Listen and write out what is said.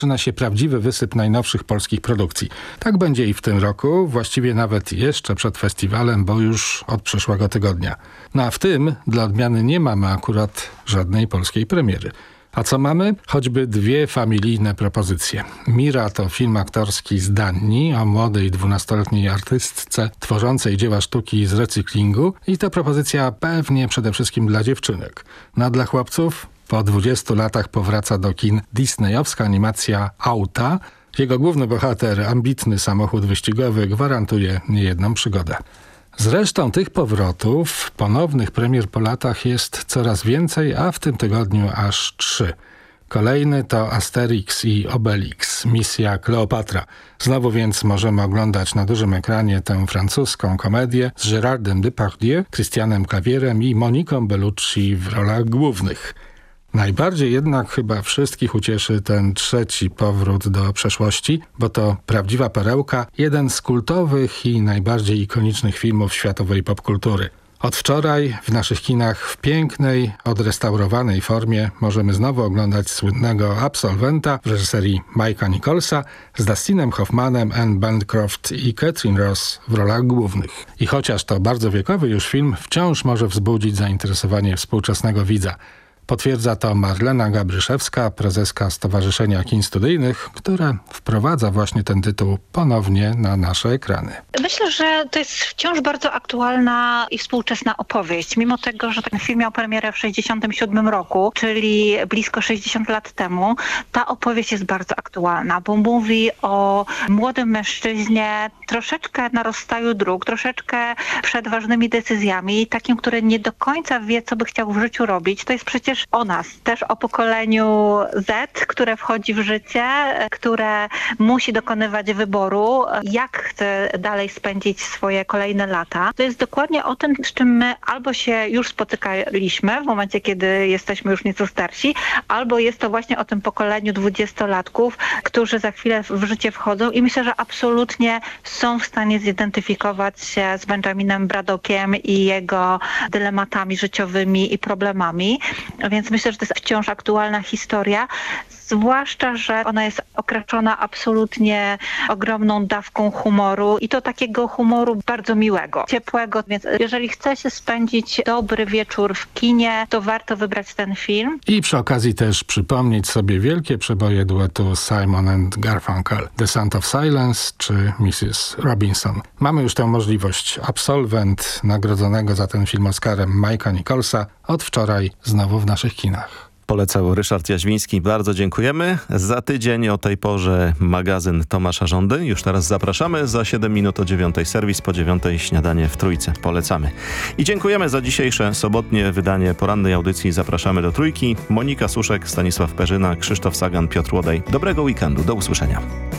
Zaczyna się prawdziwy wysyp najnowszych polskich produkcji. Tak będzie i w tym roku, właściwie nawet jeszcze przed festiwalem, bo już od przyszłego tygodnia. No a w tym dla odmiany nie mamy akurat żadnej polskiej premiery. A co mamy? Choćby dwie familijne propozycje. Mira to film aktorski z Danii o młodej 12-letniej artystce tworzącej dzieła sztuki z recyklingu i to propozycja pewnie przede wszystkim dla dziewczynek. No a dla chłopców? Po 20 latach powraca do kin disneyowska animacja Auta. Jego główny bohater, ambitny samochód wyścigowy, gwarantuje niejedną przygodę. Zresztą tych powrotów, ponownych premier po latach jest coraz więcej, a w tym tygodniu aż 3. Kolejny to Asterix i Obelix, misja Kleopatra. Znowu więc możemy oglądać na dużym ekranie tę francuską komedię z Gérardem Depardieu, Christianem Clavierem i Moniką Bellucci w rolach głównych. Najbardziej jednak chyba wszystkich ucieszy ten trzeci powrót do przeszłości, bo to prawdziwa perełka, jeden z kultowych i najbardziej ikonicznych filmów światowej popkultury. Od wczoraj w naszych kinach w pięknej, odrestaurowanej formie możemy znowu oglądać słynnego Absolwenta w reżyserii Mike'a Nicholsa z Dustinem Hoffmanem, Anne Bancroft i Catherine Ross w rolach głównych. I chociaż to bardzo wiekowy już film, wciąż może wzbudzić zainteresowanie współczesnego widza. Potwierdza to Marlena Gabryszewska, prezeska Stowarzyszenia Kin Studyjnych, które wprowadza właśnie ten tytuł ponownie na nasze ekrany. Myślę, że to jest wciąż bardzo aktualna i współczesna opowieść. Mimo tego, że ten film miał premierę w 1967 roku, czyli blisko 60 lat temu, ta opowieść jest bardzo aktualna, bo mówi o młodym mężczyźnie troszeczkę na rozstaju dróg, troszeczkę przed ważnymi decyzjami, takim, który nie do końca wie, co by chciał w życiu robić. To jest przecież o nas, też o pokoleniu Z, które wchodzi w życie, które musi dokonywać wyboru, jak chce dalej spędzić swoje kolejne lata. To jest dokładnie o tym, z czym my albo się już spotykaliśmy w momencie, kiedy jesteśmy już nieco starsi, albo jest to właśnie o tym pokoleniu 20-latków, którzy za chwilę w życie wchodzą i myślę, że absolutnie są w stanie zidentyfikować się z Benjaminem Braddockiem i jego dylematami życiowymi i problemami. Więc myślę, że to jest wciąż aktualna historia, zwłaszcza, że ona jest okraczona absolutnie ogromną dawką humoru i to takiego humoru bardzo miłego, ciepłego. Więc jeżeli chce się spędzić dobry wieczór w kinie, to warto wybrać ten film. I przy okazji też przypomnieć sobie wielkie przeboje duetu Simon and Garfunkel, The Sound of Silence czy Mrs. Robinson. Mamy już tę możliwość. Absolwent nagrodzonego za ten film Oscarem Mike'a Nicholsa od wczoraj znowu w naszych kinach. Polecał Ryszard Jaźwiński. Bardzo dziękujemy. Za tydzień o tej porze magazyn Tomasza Żądy. Już teraz zapraszamy. Za 7 minut o 9 serwis, po 9 śniadanie w Trójce. Polecamy. I dziękujemy za dzisiejsze sobotnie wydanie porannej audycji. Zapraszamy do Trójki. Monika Suszek, Stanisław Perzyna, Krzysztof Sagan, Piotr Łodej. Dobrego weekendu. Do usłyszenia.